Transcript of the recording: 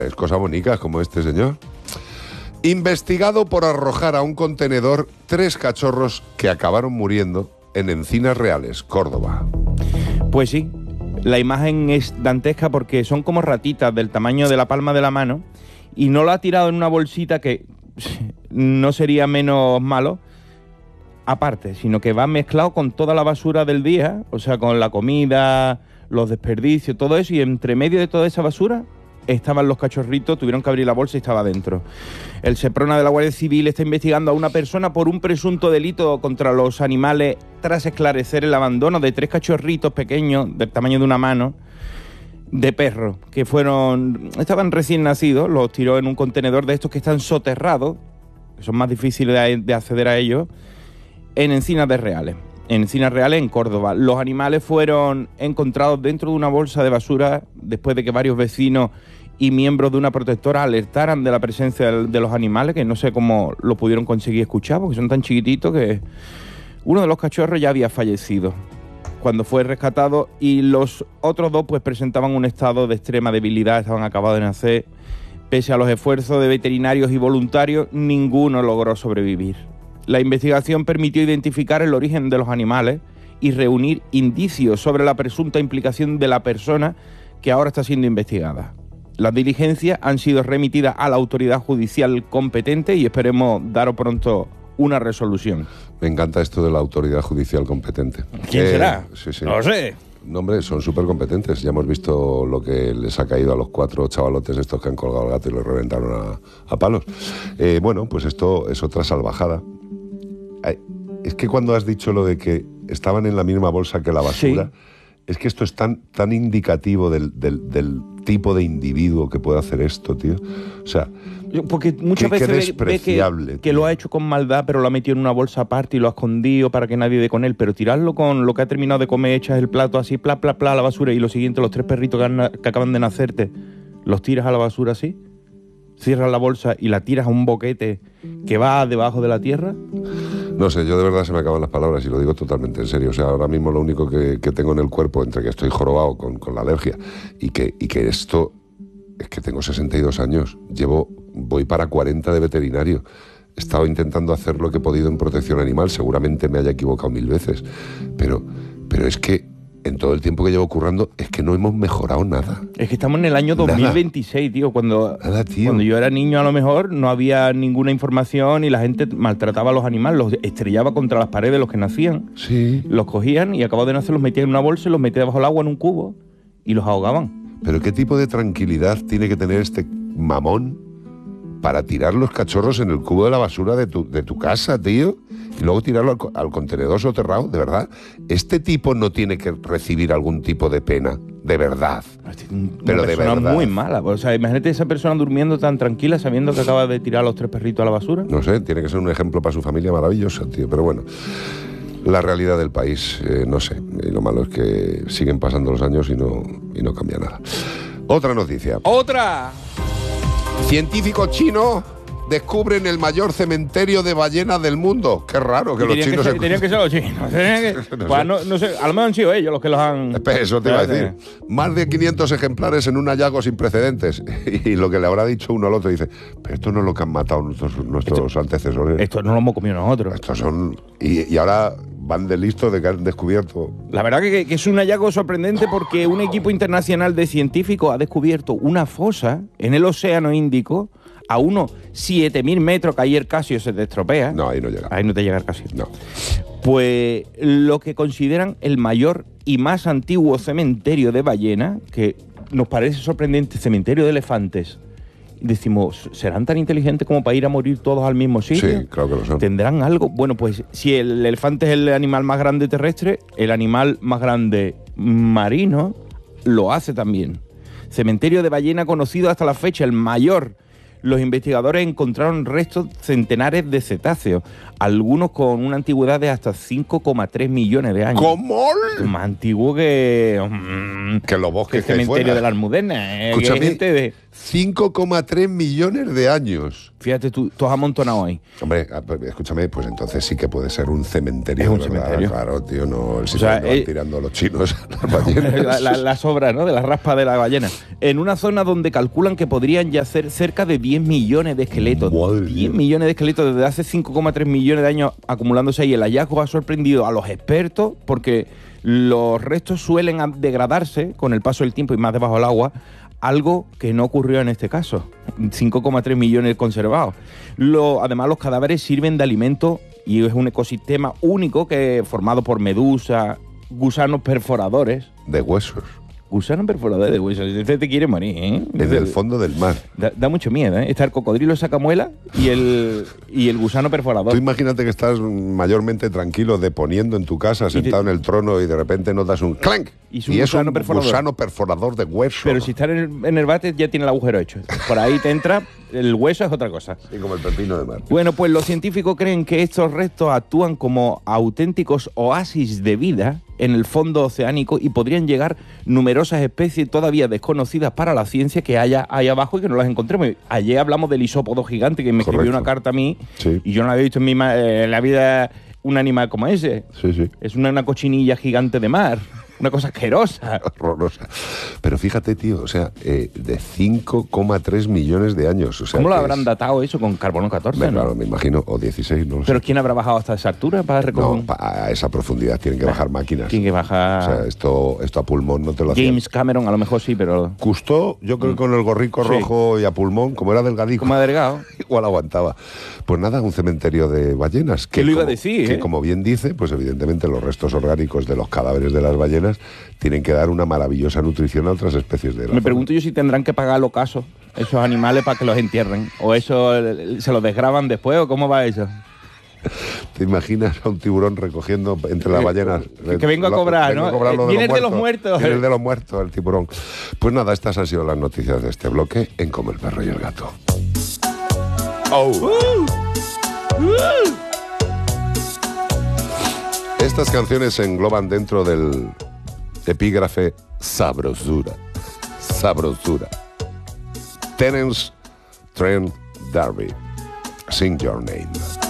Es cosa bonita como este señor. Investigado por arrojar a un contenedor 3 cachorros que acabaron muriendo en Encinas Reales, Córdoba. Pues sí, la imagen es dantesca porque son como ratitas del tamaño de la palma de la mano y no lo ha tirado en una bolsita que no sería menos malo aparte, sino que va mezclado con toda la basura del día, o sea, con la comida, los desperdicios, todo eso, y entre medio de toda esa basura estaban los cachorritos, tuvieron que abrir la bolsa y estaba dentro. El Seprona de la Guardia Civil está investigando a una persona por un presunto delito contra los animales tras esclarecer el abandono de 3 cachorritos pequeños del tamaño de una mano de perro que estaban recién nacidos, los tiró en un contenedor de estos que están soterrados, que son más difíciles de acceder a ellos, en Encinas Reales, en Córdoba. Los animales fueron encontrados dentro de una bolsa de basura después de que varios vecinos y miembros de una protectora alertaran de la presencia de los animales, que no sé cómo lo pudieron conseguir escuchar, porque son tan chiquititos que uno de los cachorros ya había fallecido cuando fue rescatado y los otros 2 pues presentaban un estado de extrema debilidad, estaban acabados de nacer. Pese a los esfuerzos de veterinarios y voluntarios, ninguno logró sobrevivir. La investigación permitió identificar el origen de los animales y reunir indicios sobre la presunta implicación de la persona que ahora está siendo investigada. Las diligencias han sido remitidas a la autoridad judicial competente y esperemos daros pronto una resolución. Me encanta esto de la autoridad judicial competente. ¿Quién será? Sí. No lo sé. No, hombre, son súper competentes. Ya hemos visto lo que les ha caído a los 4 chavalotes estos que han colgado al gato y lo reventaron a palos. Bueno, pues esto es otra salvajada. Es que cuando has dicho lo de que estaban en la misma bolsa que la basura, sí. Es que esto es tan indicativo del tipo de individuo que puede hacer esto, tío. O sea, porque muchas veces ve que lo ha hecho con maldad, pero lo ha metido en una bolsa aparte y lo ha escondido para que nadie dé con él. Pero tirarlo con lo que ha terminado de comer, echas el plato así, pla, a la basura, y lo siguiente, los 3 perritos que acaban de nacerte, los tiras a la basura así, cierras la bolsa y la tiras a un boquete que va debajo de la tierra. No sé, yo de verdad se me acaban las palabras y lo digo totalmente en serio. O sea, ahora mismo lo único que tengo en el cuerpo, entre que estoy jorobado con la alergia y que esto, es que tengo 62 años, voy para 40 de veterinario. He estado intentando hacer lo que he podido en protección animal, seguramente me haya equivocado 1000 veces, pero es que en todo el tiempo que llevo currando, es que no hemos mejorado nada. Es que estamos en el año 2026, tío. Cuando yo era niño, a lo mejor, no había ninguna información y la gente maltrataba a los animales, los estrellaba contra las paredes, los que nacían. Sí. Los cogían y acabados de nacer los metían en una bolsa y los metían debajo del agua en un cubo y los ahogaban. Pero ¿qué tipo de tranquilidad tiene que tener este mamón para tirar los cachorros en el cubo de la basura de tu casa, tío? Y luego tirarlo al contenedor soterrado, de verdad. Este tipo no tiene que recibir algún tipo de pena, de verdad. Pero de verdad. Muy mala. O sea, imagínate esa persona durmiendo tan tranquila sabiendo que acaba de tirar a los 3 perritos a la basura. No sé, tiene que ser un ejemplo para su familia maravilloso, tío. Pero bueno, la realidad del país, no sé. Y lo malo es que siguen pasando los años y no cambia nada. Otra noticia. ¡Otra! Científico chino descubren el mayor cementerio de ballenas del mundo. Qué raro que los chinos... Tenían que ser los chinos. No sé, a lo mejor han sido ellos los que los han... Eso te iba a decir. Más de 500 ejemplares en un hallazgo sin precedentes. Y lo que le habrá dicho uno al otro, dice, pero esto no es lo que han matado nuestros antecesores. Esto no lo hemos comido nosotros. Estos son... Y ahora van de listos de que han descubierto... La verdad que es un hallazgo sorprendente porque un equipo internacional de científicos ha descubierto una fosa en el Océano Índico a unos 7.000 metros, que ahí el Casio se te estropea. No, ahí no llega. Ahí no te llega el Casio. No. Pues lo que consideran el mayor y más antiguo cementerio de ballenas, que nos parece sorprendente, cementerio de elefantes. Decimos, ¿serán tan inteligentes como para ir a morir todos al mismo sitio? Sí, claro que lo son. ¿Tendrán algo? Bueno, pues si el elefante es el animal más grande terrestre, el animal más grande marino lo hace también. Cementerio de ballena conocido hasta la fecha, el mayor. Los investigadores encontraron restos centenares de cetáceos, algunos con una antigüedad de hasta 5,3 millones de años. ¿Cómo? Más antiguo que los bosques que el cementerio de la Almudena. Escúchame, 5,3 millones de años. Fíjate tú has amontonado ahí. Hombre, escúchame, pues entonces sí que puede ser un cementerio. Es un ¿verdad? cementerio. Claro, tío, no, el sea, no van tirando los chinos a las ballenas. la sobra, ¿no? De la raspa de la ballena. En una zona donde calculan que podrían yacer cerca de 10 millones de esqueletos. Madre 10 mía. millones de esqueletos desde hace 5,3 millones de años acumulándose ahí. El hallazgo ha sorprendido a los expertos porque los restos suelen degradarse con el paso del tiempo y más debajo del agua, algo que no ocurrió en este caso. 5,3 millones conservados. Además, los cadáveres sirven de alimento y es un ecosistema único que formado por medusas, gusanos perforadores. De huesos. Gusanos perforadores de huesos. Este te quiere morir, ¿eh? Desde el fondo del mar. Da mucho miedo, ¿eh? Está el cocodrilo sacamuela y el gusano perforador. Tú imagínate que estás mayormente tranquilo deponiendo en tu casa, sentado en el trono y de repente notas un clank. Y es un gusano perforador de hueso. Pero si está en el váter ya tiene el agujero hecho. Por ahí te entra, el hueso es otra cosa. Sí, como el pepino de mar. Bueno, pues los científicos creen que estos restos actúan como auténticos oasis de vida en el fondo oceánico y podrían llegar numerosas especies todavía desconocidas para la ciencia que haya ahí abajo y que no las encontremos. Ayer hablamos del isópodo gigante que me escribió una carta a mí, sí. Y yo no había visto en la vida un animal como ese. Sí, sí. Es una cochinilla gigante de mar. Una cosa asquerosa. Horrorosa. Pero fíjate, tío, o sea, de 5,3 millones de años. O sea, ¿cómo lo habrán datado eso con carbono 14? Bueno, ¿no? claro, me imagino, o 16, no lo sé. ¿Pero quién habrá bajado hasta esa altura para recoger? No, a esa profundidad tienen que bajar máquinas. Tienen que bajar. O sea, esto a pulmón no te lo hacían. James Cameron, a lo mejor sí, pero. Cousteau, yo creo que con el gorrico rojo y a pulmón, como era delgadico. Como delgado. Igual aguantaba. Pues nada, un cementerio de ballenas. ¿Qué lo iba a decir? Que como bien dice, pues evidentemente los restos orgánicos de los cadáveres de las ballenas tienen que dar una maravillosa nutrición a otras especies de la Me zona. pregunto yo si tendrán que pagar el ocaso esos animales para que los entierren. O eso se los desgraban después, o cómo va eso. ¿Te imaginas a un tiburón recogiendo entre las ballenas? Que vengo a cobrar, vengo ¿no? a cobrar lo Viene el de los muertos. Viene el de los muertos, el tiburón. Pues nada, estas han sido las noticias de este bloque en Como el perro y el gato. Estas canciones se engloban dentro del epígrafe sabrosura. Sabrosura. Terence Trent D'Arby. Sing Your Name.